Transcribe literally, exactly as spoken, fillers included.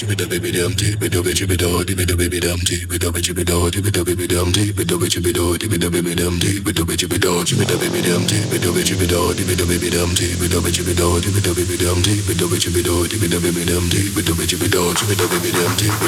the baby dum tea, with the baby dum tea, with the baby dum tea, with the baby dum tea, with the baby dum tea, with the baby dum tea, with the baby dum tea, with the baby dum tea, with the baby dum tea, with the baby dum tea, with the baby dum tea, with the baby dum tea, with the baby dum tea, with the baby dum tea, with the baby dum tea, with the baby dum tea, with the baby dum tea, with the baby dum tea,